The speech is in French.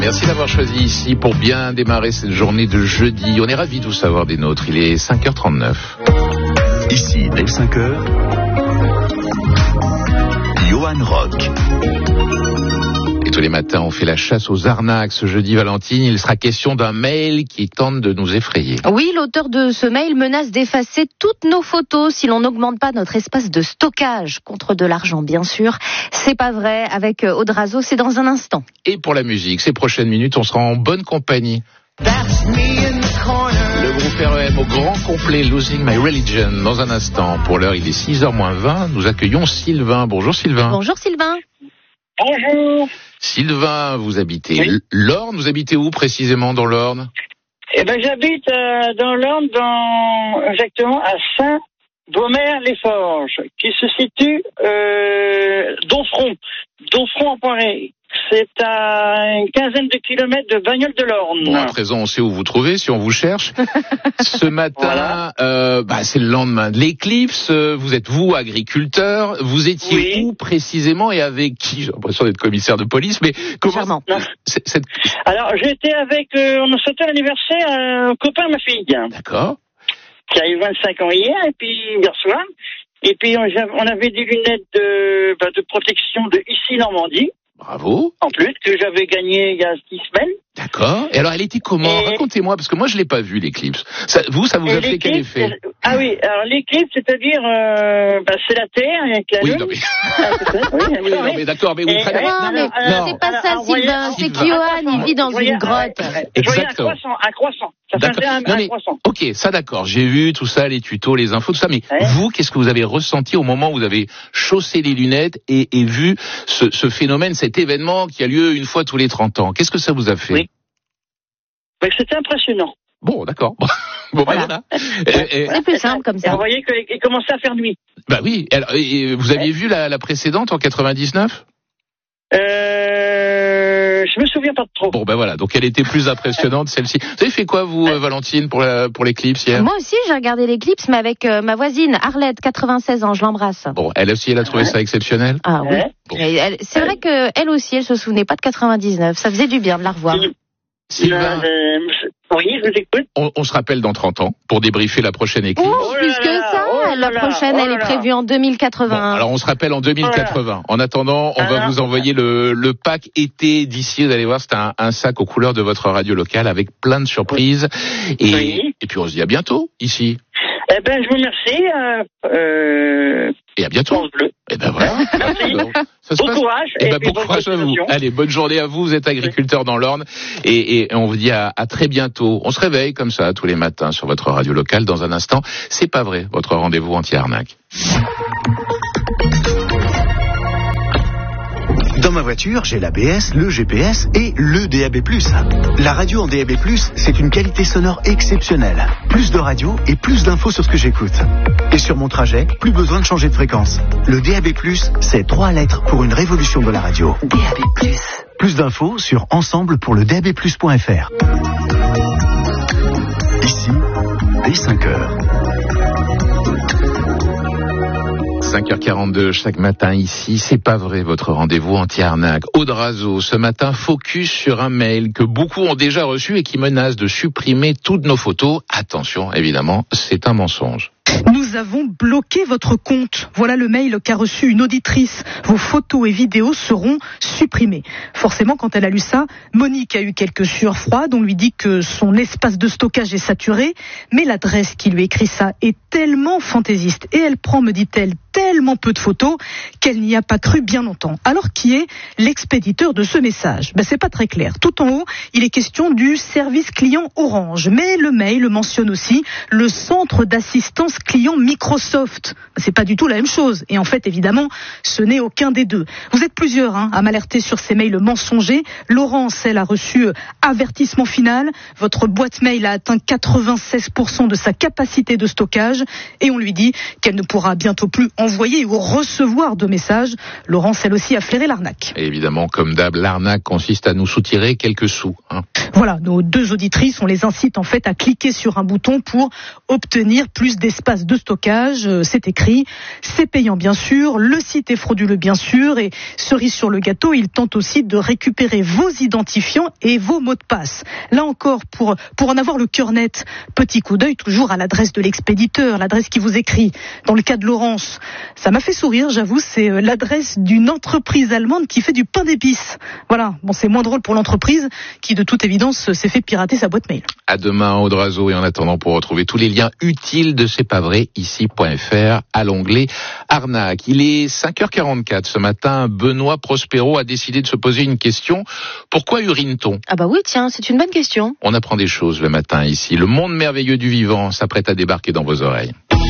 Merci d'avoir choisi ici pour bien démarrer cette journée de jeudi. On est ravis de vous savoir des nôtres. Il est 5h39. Ici, dès 5h, Johan Rock. Et tous les matins, on fait la chasse aux arnaques. Ce jeudi, Valentine, il sera question d'un mail qui tente de nous effrayer. Oui, l'auteur de ce mail menace d'effacer toutes nos photos si l'on n'augmente pas notre espace de stockage. Contre de l'argent, bien sûr. C'est pas vrai. Avec Audrazo, c'est dans un instant. Et pour la musique, ces prochaines minutes, on sera en bonne compagnie. Le groupe REM au grand complet, Losing My Religion. Dans un instant, pour l'heure, il est 6h-20. Nous accueillons Sylvain. Bonjour Sylvain. Bonjour Sylvain. Bonjour. Sylvain, vous habitez l'Orne. Vous habitez où précisément dans l'Orne? Eh ben, j'habite dans l'Orne, exactement à Saint-Beaumer-les-Forges, qui se situe Domfront en Poiré. C'est à une quinzaine de kilomètres de Bagnoles-de-l'Orne. Bon, à présent, on sait où vous trouvez si on vous cherche. Ce matin, voilà. C'est le lendemain de l'éclipse. Vous êtes, vous, agriculteur. Vous étiez où précisément et avec qui? J'ai l'impression d'être commissaire de police, mais comment... Alors, j'étais avec... on a sauté l'anniversaire un copain de ma fille. D'accord. Qui a eu 25 ans hier soir. Et puis, on avait des lunettes de protection de ici Normandie. Bravo. En plus, que j'avais gagné il y a 6 semaines. D'accord. Et alors, elle était comment? Racontez-moi, parce que moi, je l'ai pas vue, l'éclipse. Ça vous a fait quel effet? Ah oui, alors l'éclipse, c'est-à-dire, c'est la Terre avec la Lune. Non, mais d'accord, mais vous prenez... Non, c'est pas ça, Sylvain. C'est qu'Johan, il vit dans une grotte. Exactement. Un croissant. Ça faisait un croissant. Ok, ça d'accord. J'ai vu tout ça, les tutos, les infos, tout ça. Mais vous, qu'est-ce que vous avez ressenti au moment où vous avez chaussé les lunettes et vu ce phénomène, cet événement qui a lieu une fois tous les 30 ans? Qu'est-ce que ça vous a fait? Oui. C'était impressionnant. Bon, d'accord. Bon, voilà. C'est plus simple comme ça. Et on voyait qu'il commençait à faire nuit. Bah oui. Alors, et vous aviez vu la précédente en 99? Je me souviens pas de trop. Bon, ben voilà. Donc, elle était plus impressionnante, celle-ci. Vous avez fait quoi, vous, Valentine, pour l'éclipse hier? Moi aussi, j'ai regardé l'éclipse, mais avec ma voisine, Arlette, 96 ans, je l'embrasse. Bon, elle aussi, elle a trouvé ça exceptionnel? Ah oui. Bon. C'est vrai qu'elle aussi, elle se souvenait pas de 99. Ça faisait du bien de la revoir. Sylvain, oui, je vous écoute. On se rappelle dans 30 ans pour débriefer la prochaine éclipse. Plus que ça, la prochaine, elle est prévue en 2080. Bon, alors on se rappelle en 2080. En attendant, on va vous envoyer le pack été d'ici. Vous allez voir, c'est un sac aux couleurs de votre radio locale avec plein de surprises. Et puis on se dit à bientôt ici. Eh ben, je vous remercie. Et à bientôt. Et ben voilà. Bon courage. Bon courage à vous. Allez, bonne journée à vous. Vous êtes agriculteur dans l'Orne. Et on vous dit à très bientôt. On se réveille comme ça tous les matins sur votre radio locale. Dans un instant, c'est pas vrai, votre rendez-vous anti-arnaque. Dans ma voiture, j'ai l'ABS, le GPS et le DAB+. La radio en DAB+, c'est une qualité sonore exceptionnelle. Plus de radio et plus d'infos sur ce que j'écoute. Et sur mon trajet, plus besoin de changer de fréquence. Le DAB+, c'est 3 lettres pour une révolution de la radio. DAB+. Plus d'infos sur ensemble-pour-le-DAB+.fr. Ici, dès 5h. 5h42 chaque matin ici, c'est pas vrai, votre rendez-vous anti-arnaque. Audrazo, ce matin, focus sur un mail que beaucoup ont déjà reçu et qui menace de supprimer toutes nos photos. Attention, évidemment, c'est un mensonge. Nous avons bloqué votre compte. Voilà le mail qu'a reçu une auditrice. Vos photos et vidéos seront supprimées. Forcément, quand elle a lu ça, Monique a eu quelques sueurs froides. On lui dit que son espace de stockage est saturé. Mais l'adresse qui lui écrit ça est tellement fantaisiste. Et elle prend, me dit-elle, tellement peu de photos qu'elle n'y a pas cru bien longtemps. Alors, qui est l'expéditeur de ce message? C'est pas très clair. Tout en haut, il est question du service client Orange. Mais le mail mentionne aussi le centre d'assistance client Microsoft. C'est pas du tout la même chose. Et en fait, évidemment, ce n'est aucun des deux. Vous êtes plusieurs à m'alerter sur ces mails mensongers. Laurence, elle, a reçu avertissement final. Votre boîte mail a atteint 96% de sa capacité de stockage. Et on lui dit qu'elle ne pourra bientôt plus envoyer ou recevoir de messages. Laurence, elle aussi, a flairé l'arnaque. Et évidemment, comme d'hab, l'arnaque consiste à nous soutirer quelques sous. Voilà. Voilà, nos 2 auditrices, on les incite en fait à cliquer sur un bouton pour obtenir plus d'espace de stockage. C'est écrit, c'est payant bien sûr, le site est frauduleux bien sûr, et cerise sur le gâteau, il tente aussi de récupérer vos identifiants et vos mots de passe. Là encore, pour en avoir le cœur net, petit coup d'œil toujours à l'adresse de l'expéditeur, l'adresse qui vous écrit. Dans le cas de Laurence, ça m'a fait sourire, j'avoue, c'est l'adresse d'une entreprise allemande qui fait du pain d'épices. Voilà, bon, c'est moins drôle pour l'entreprise qui, de toute évidence, s'est fait pirater sa boîte mail. À demain, Audrazo, et en attendant, pour retrouver tous les liens utiles de C'est pas vrai, ici.fr, à l'onglet Arnaque. Il est 5h44 ce matin. Benoît Prospero a décidé de se poser une question. Pourquoi urine-t-on ? Ah bah oui, tiens, c'est une bonne question. On apprend des choses le matin ici. Le monde merveilleux du vivant s'apprête à débarquer dans vos oreilles.